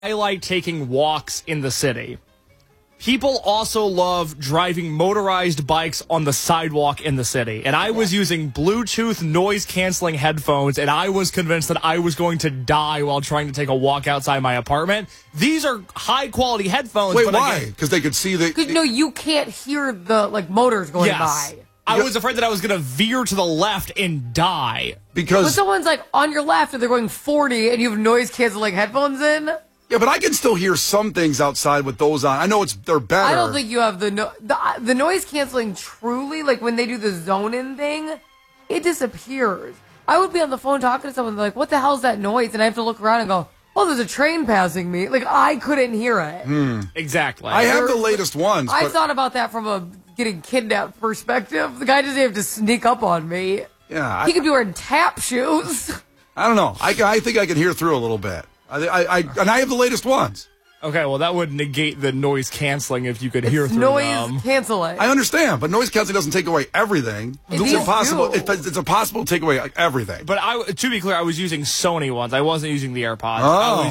I like taking walks in the city. People also love driving motorized bikes on the sidewalk in the city. And I was using Bluetooth noise-canceling headphones, and I was convinced that I was going to die while trying to take a walk outside my apartment. These are high-quality headphones. Wait, why? Because they could see the... No, you can't hear the motors going by. I was afraid that I was going to veer to the left and die. Because... But someone's on your left and they're going 40 and you have noise-canceling headphones in? Yeah, but I can still hear some things outside with those on. I know they're better. I don't think you have the noise canceling truly, when they do the zone-in thing, it disappears. I would be on the phone talking to someone, like, what the hell is that noise? And I have to look around and go, oh, there's a train passing me. I couldn't hear it. Exactly. I have the latest ones. I thought about that from a getting kidnapped perspective. The guy doesn't have to sneak up on me. Yeah. He could be wearing tap shoes. I don't know. I think I can hear through a little bit. And I have the latest ones. Okay, well, that would negate the noise canceling if you could hear through noise them. canceling. I understand, but noise canceling doesn't take away everything. It's impossible. It's impossible to take away everything. But to be clear, I was using Sony ones. I wasn't using the AirPods.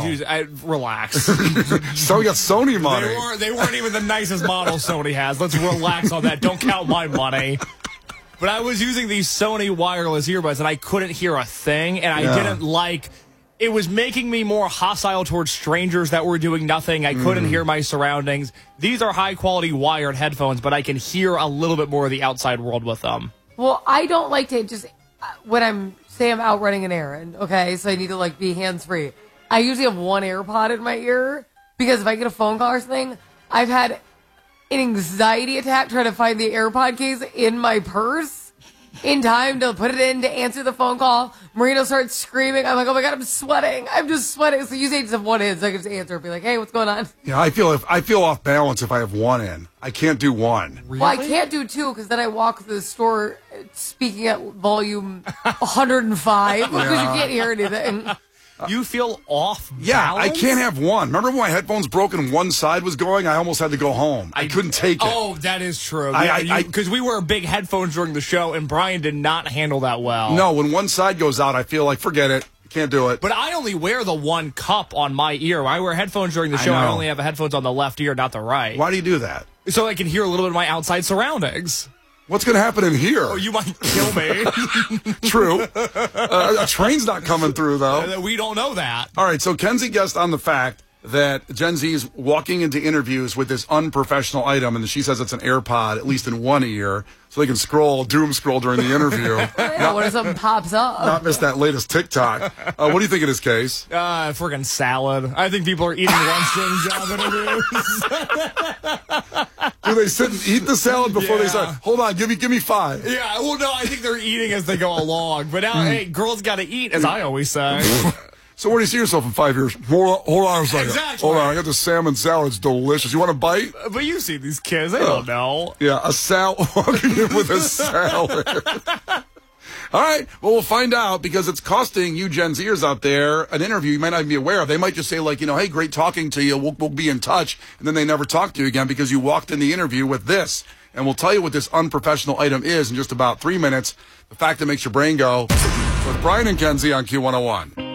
Oh. Relax. So we got Sony money. They weren't even the nicest model Sony has. Let's relax on that. Don't count my money. But I was using these Sony wireless earbuds, and I couldn't hear a thing, and I didn't like... It was making me more hostile towards strangers that were doing nothing. I couldn't hear my surroundings. These are high-quality wired headphones, but I can hear a little bit more of the outside world with them. Well, I don't like to just... When I'm out running an errand, okay, so I need to, be hands-free. I usually have one AirPod in my ear, because if I get a phone call or something, I've had an anxiety attack trying to find the AirPod case in my purse. In time to put it in to answer the phone call. Marino starts screaming. I'm like, oh my God, I'm sweating. I'm just sweating. So usually I just have one in, so I can just answer and be like, hey, what's going on? Yeah, I feel off balance if I have one in. I can't do one. Really? Well, I can't do two because then I walk through the store speaking at volume 105 because you can't hear anything. You feel off balance? Yeah, I can't have one. Remember when my headphones broke and one side was going? I almost had to go home. I couldn't take it. Oh, that is true. Because we wear big headphones during the show, and Brian did not handle that well. No, when one side goes out, I feel like, forget it. Can't do it. But I only wear the one cup on my ear. When I wear headphones during the show, I only have headphones on the left ear, not the right. Why do you do that? So I can hear a little bit of my outside surroundings. What's going to happen in here? Oh, you might kill me. True. A train's not coming through, though. We don't know that. All right, so Kenzie guessed on the fact that Gen Z is walking into interviews with this unprofessional item, and she says it's an AirPod, at least in one ear, so they can doom scroll during the interview. What if something pops up? Not miss that latest TikTok. What do you think in this case? Friggin' salad. I think people are eating lunch during job interviews. Do they sit and eat the salad before they start? Hold on, give me five. Yeah, well, no, I think they're eating as they go along. But now, hey, girls got to eat, as I always say. So where do you see yourself in 5 years? Hold on a second. Exactly. Hold on, I got the salmon salad. It's delicious. You want a bite? But you see these kids, they don't know. Yeah, a salad. Walking in with a salad. All right, well, we'll find out because it's costing you Gen Zers out there an interview you might not even be aware of. They might just say, hey, great talking to you. We'll be in touch. And then they never talk to you again because you walked in the interview with this. And we'll tell you what this unprofessional item is in just about 3 minutes. The fact that makes your brain go. With Brian and Kenzie on Q101.